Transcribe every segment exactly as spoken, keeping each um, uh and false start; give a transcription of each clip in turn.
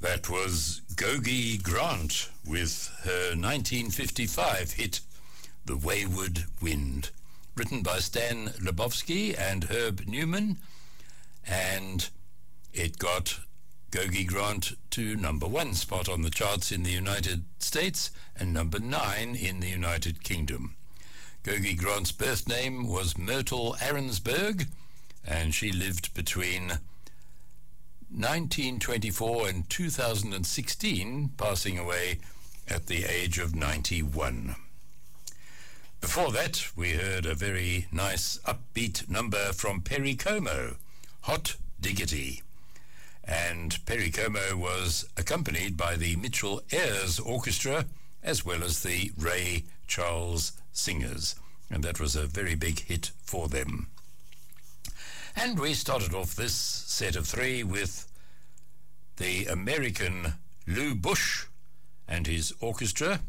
That was Gogi Grant with her nineteen fifty-five hit, The Wayward Wind, written by Stan Lebowski and Herb Newman, and it got Gogi Grant to number one spot on the charts in the United States and number nine in the United Kingdom. Gogi Grant's birth name was Myrtle Arensberg, and she lived between nineteen twenty-four and two thousand sixteen, passing away at the age of ninety-one. Before that, we heard a very nice upbeat number from Perry Como, Hot Diggity. And Perry Como was accompanied by the Mitchell Ayres Orchestra as well as the Ray Charles Singers, and that was a very big hit for them. And we started off this set of three with the American Lou Bush and his orchestra,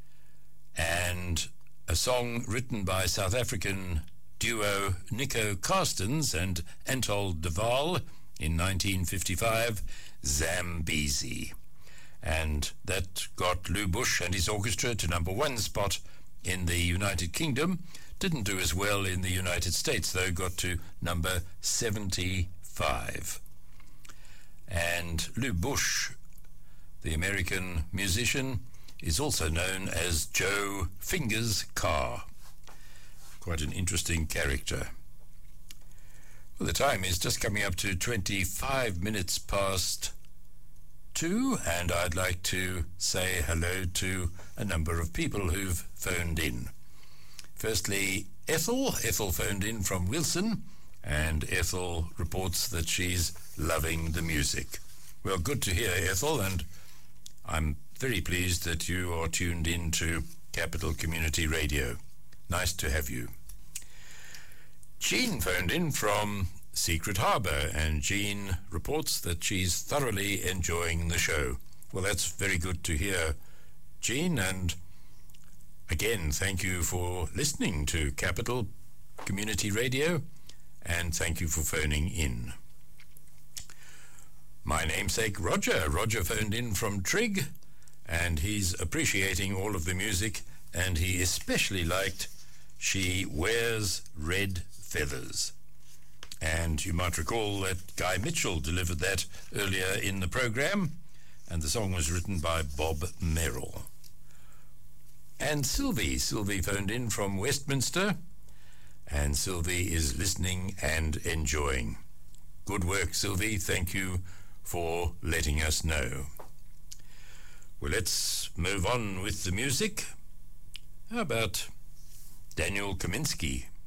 and a song written by South African duo Nico Carstens and Anatol Duval in nineteen fifty-five, Zambezi. And that got Lou Bush and his orchestra to number one spot in the United Kingdom. Didn't do as well in the United States, though, got to number seventy-five. And Lou Bush, the American musician, is also known as Joe Fingers Carr. Quite an interesting character. Well, the time is just coming up to twenty-five minutes past two, and I'd like to say hello to a number of people who've phoned in. Firstly, Ethel. Ethel phoned in from Wilson, and Ethel reports that she's loving the music. Well, good to hear, Ethel, and I'm very pleased that you are tuned in to Capital Community Radio. Nice to have you. Jean phoned in from Secret Harbour, and Jean reports that she's thoroughly enjoying the show. Well, that's very good to hear, Jean, and again, thank you for listening to Capital Community Radio, and thank you for phoning in. My namesake, Roger. Roger phoned in from Trig, and he's appreciating all of the music, and he especially liked She Wears Red Feathers. And you might recall that Guy Mitchell delivered that earlier in the program, and the song was written by Bob Merrill. And Sylvie, Sylvie phoned in from Westminster, and Sylvie is listening and enjoying. Good work, Sylvie. Thank you for letting us know. Well, let's move on with the music. How about Daniel Kaminsky?